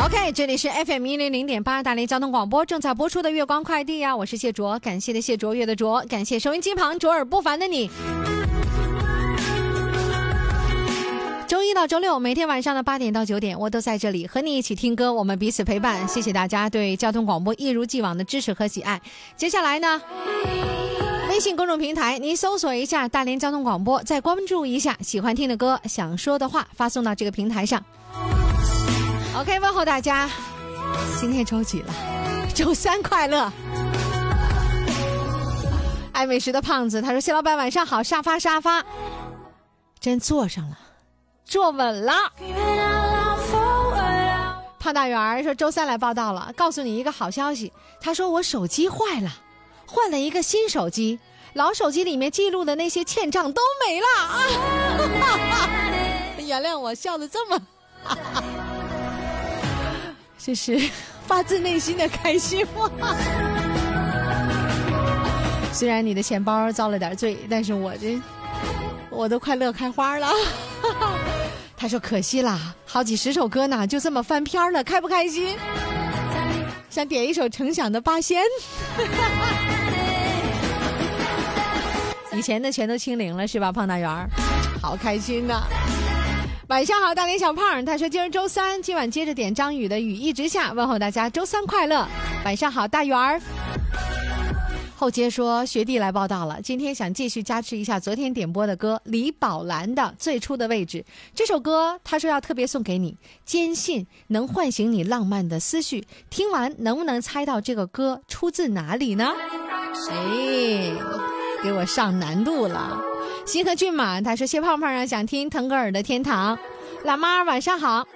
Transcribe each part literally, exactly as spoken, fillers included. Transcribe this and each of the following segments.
OK， 这里是 F M 一零零点八大连交通广播正在播出的月光快递啊，我是谢卓，感谢的谢，卓越的卓，感谢收音机旁卓尔不凡的你。周一到周六每天晚上的八点到九点，我都在这里和你一起听歌，我们彼此陪伴。谢谢大家对交通广播一如既往的支持和喜爱。接下来呢，微信公众平台你搜索一下大连交通广播，再关注一下喜欢听的歌，想说的话发送到这个平台上。OK， 问候大家，今天周几了？周三快乐。爱美食的胖子他说，谢老板晚上好，沙发沙发真坐上了，坐稳了。胖大圆说，周三来报道了，告诉你一个好消息，他说我手机坏了，换了一个新手机，老手机里面记录的那些欠账都没了。原谅我笑得这么这是发自内心的开心吗？虽然你的钱包遭了点罪，但是我这我都快乐开花了。他说可惜啦，好几十首歌呢就这么翻篇了，开不开心？想点一首程响的八仙。以前的全都清零了是吧，胖大圆？好开心呐！晚上好，大连小胖，他说今儿周三，今晚接着点张宇的雨一直下，问候大家周三快乐。晚上好，大圆儿。后街说学弟来报道了，今天想继续加持一下昨天点播的歌，李宝兰的《最初的位置》。这首歌他说要特别送给你，坚信能唤醒你浪漫的思绪。听完能不能猜到这个歌出自哪里呢？哎，给我上难度了。新和骏马他说谢胖胖啊，想听腾格尔的天堂。老妈晚上好。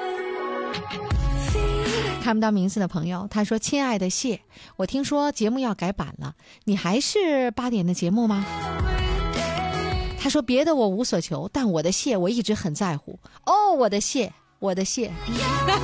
看不到名字的朋友他说，亲爱的谢，我听说节目要改版了，你还是八点的节目吗？他说别的我无所求，但我的谢我一直很在乎。哦，我的谢，我的谢。